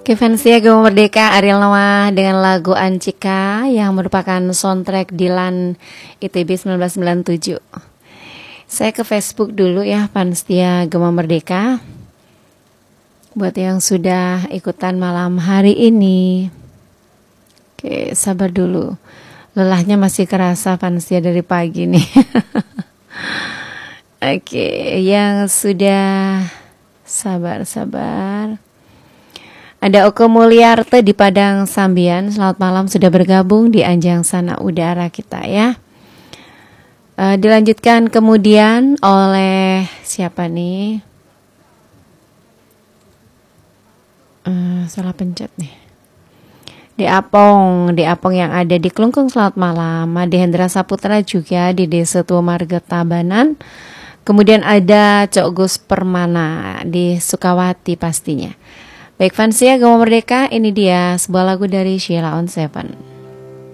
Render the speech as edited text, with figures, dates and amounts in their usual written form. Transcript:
Kevansia Gema Merdeka Ariel Noah dengan lagu Ancika yang merupakan soundtrack Dilan ITB 1997. Saya ke Facebook dulu ya, Vansia Gema Merdeka. Buat yang sudah ikutan malam hari ini. Oke, sabar dulu. Lelahnya masih kerasa Vansia dari pagi nih. Oke, yang sudah sabar. Ada Oko Mulyarte di Padang Sambian. Selamat malam, sudah bergabung di Anjang Sana Udara kita ya. Dilanjutkan kemudian oleh siapa nih? Salah pencet nih. Di Apong yang ada di Klungkung, selamat malam. Made Hendra Saputra juga di Desa Tua Marga Tabanan. Kemudian ada Cok Gus Permana di Sukawati pastinya. Baik Vansia Gema Merdeka, ini dia sebuah lagu dari Sheila on Seven.